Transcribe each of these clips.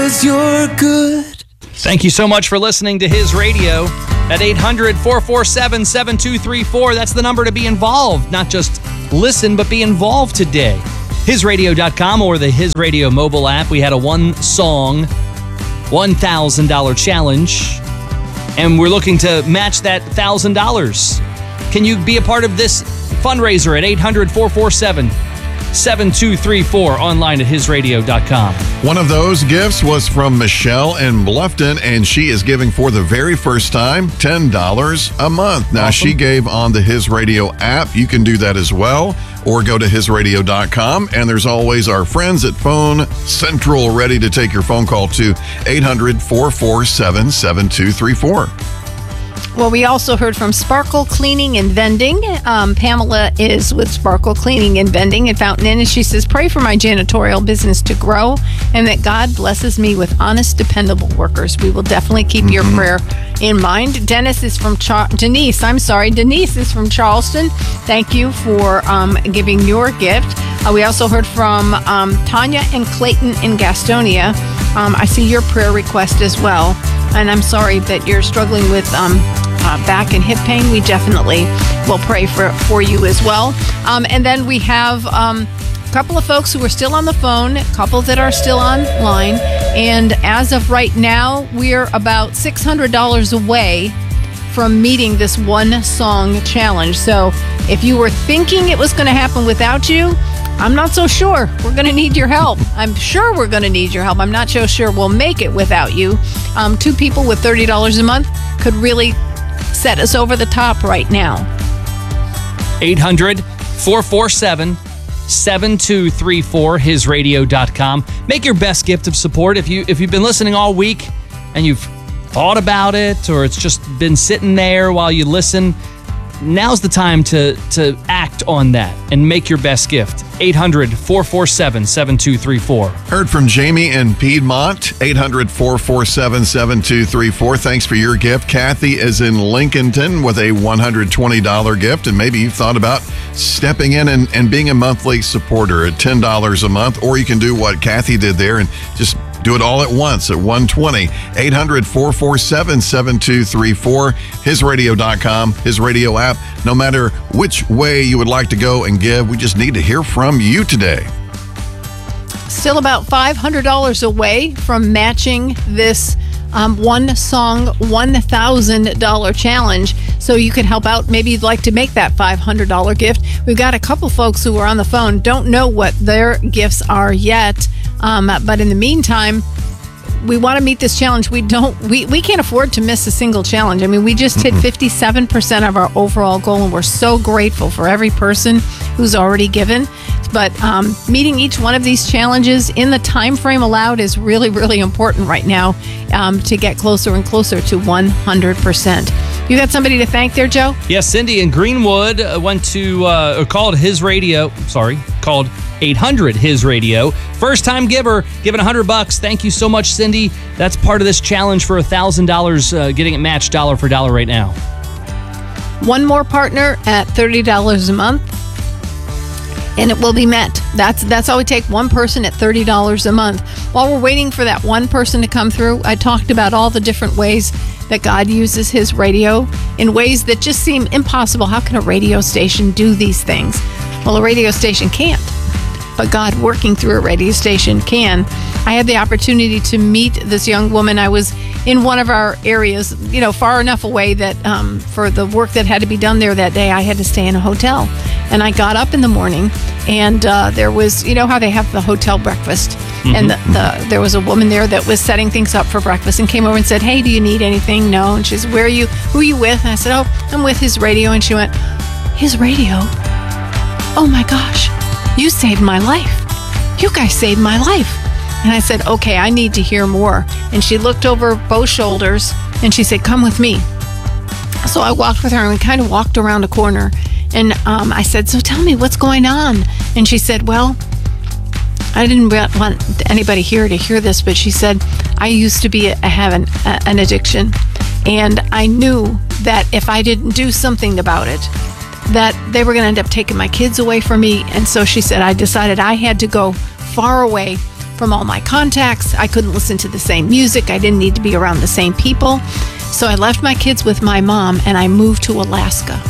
'cause you're good. Thank you so much for listening to His Radio at 800-447-7234. That's the number to be involved. Not just listen, but be involved today. HisRadio.com or the His Radio mobile app. We had a one-song, $1,000 challenge, and we're looking to match that $1,000. Can you be a part of this fundraiser at 800-447-7234, online at HisRadio.com. One of those gifts was from Michelle in Bluffton, and she is giving for the very first time $10 a month. Now, Awesome. She gave on the His Radio app. You can do that as well, or go to HisRadio.com. And there's always our friends at Phone Central ready to take your phone call to 800-447-7234. Well, we also heard from Sparkle Cleaning and Vending. Pamela is with Sparkle Cleaning and Vending in Fountain Inn, and she says, pray for my janitorial business to grow and that God blesses me with honest, dependable workers. We will definitely keep your prayer in mind. Denise is from Denise is from Charleston. Thank you for giving your gift. We also heard from Tanya and Clayton in Gastonia. I see your prayer request as well. And I'm sorry that you're struggling with back and hip pain. We definitely will pray for you as well. And then we have a couple of folks who are still on the phone, a couple that are still online. And as of right now, we're about $600 away from meeting this one song challenge. So if you were thinking it was going to happen without you, I'm not so sure. We're going to need your help. I'm sure we're going to need your help. I'm not so sure we'll make it without you. Two people with $30 a month could really set us over the top right now. 800-447-7234, HisRadio.com. Make your best gift of support. If you've been listening all week and you've thought about it, or it's just been sitting there while you listen, now's the time to act on that and make your best gift. 800-447-7234. Heard from Jamie in Piedmont, 800-447-7234. Thanks for your gift. Kathy is in Lincolnton with a $120 gift, and maybe you've thought about stepping in and being a monthly supporter at $10 a month, or you can do what Kathy did there and just do it all at once at $120. 800-447-7234. HisRadio.com, His Radio app. No matter which way you would like to go and give, we just need to hear from you today. Still about $500 away from matching this one song $1,000 challenge. So you can help out. Maybe you'd like to make that $500 gift. We've got a couple folks who are on the phone, don't know what their gifts are yet. But in the meantime, we want to meet this challenge. We can't afford to miss a single challenge. I mean, we just hit 57% of our overall goal, and we're so grateful for every person who's already given. But meeting each one of these challenges in the time frame allowed is really, really important right now to get closer and closer to 100%. You got somebody to thank there, Joe? Yes, Cindy in Greenwood called 800 His Radio. First time giver, giving $100. Thank you so much, Cindy. That's part of this challenge for $1,000, getting it matched dollar for dollar right now. One more partner at $30 a month, and it will be met. That's all we take, one person at $30 a month. While we're waiting for that one person to come through, I talked about all the different ways that God uses His radio in ways that just seem impossible. How can a radio station do these things? Well, a radio station can't, but God working through a radio station can. I had the opportunity to meet this young woman. I was in one of our areas, far enough away that for the work that had to be done there that day, I had to stay in a hotel. And I got up in the morning, and there was, how they have the hotel breakfast. And there was a woman there that was setting things up for breakfast and came over and said, hey, do you need anything? No. And she said, who are you with? And I said, oh, I'm with His Radio. And she went, His Radio? Oh my gosh, you saved my life. You guys saved my life. And I said, okay, I need to hear more. And she looked over both shoulders and she said, come with me. So I walked with her, and we kind of walked around a corner. And I said, so tell me what's going on. And she said, well, I didn't want anybody here to hear this, but she said, I used to have an addiction. And I knew that if I didn't do something about it, that they were going to end up taking my kids away from me. And so she said, I decided I had to go far away from all my contacts. I couldn't listen to the same music. I didn't need to be around the same people. So I left my kids with my mom and I moved to Alaska.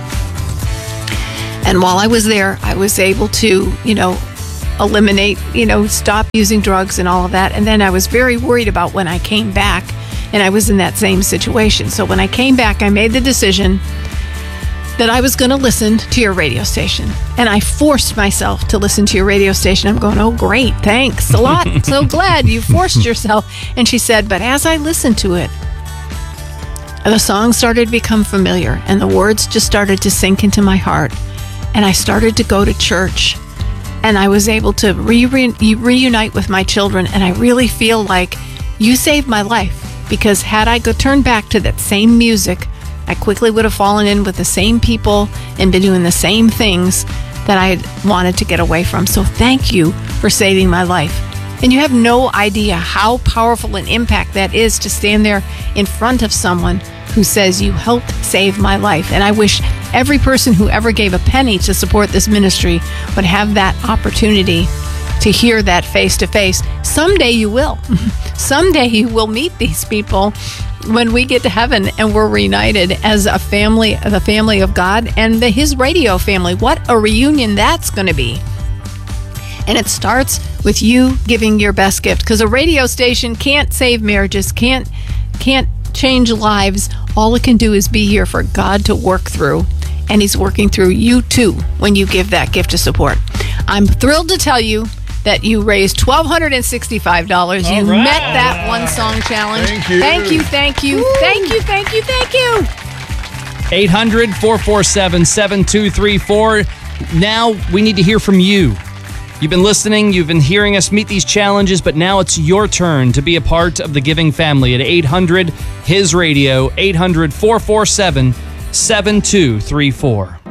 And while I was there, I was able to, eliminate, stop using drugs and all of that. And then I was very worried about when I came back, and I was in that same situation. So when I came back, I made the decision that I was going to listen to your radio station. And I forced myself to listen to your radio station. I'm going, oh, great, thanks a lot. So glad you forced yourself. And she said, but as I listened to it, the songs started to become familiar and the words just started to sink into my heart. And I started to go to church. And I was able to reunite with my children. And I really feel like you saved my life. Because had I turned back to that same music, I quickly would have fallen in with the same people and been doing the same things that I had wanted to get away from. So thank you for saving my life. And you have no idea how powerful an impact that is to stand there in front of someone who says you helped save my life. And I wish every person who ever gave a penny to support this ministry would have that opportunity to hear that face to face. Someday you will. Someday you will meet these people when we get to heaven and we're reunited as a family, the family of God and His radio family. What a reunion that's going to be. And it starts with you giving your best gift, because a radio station can't save marriages, can't change lives. All it can do is be here for God to work through. And He's working through you too when you give that gift of support. I'm thrilled to tell you that you raised $1,265. You met that one song challenge. Thank you. Thank you, thank you, thank you, thank you, thank you. 800-447-7234. Now we need to hear from you. You've been listening, you've been hearing us meet these challenges, but now it's your turn to be a part of the giving family at 800-HIS-RADIO, 800-447-7234.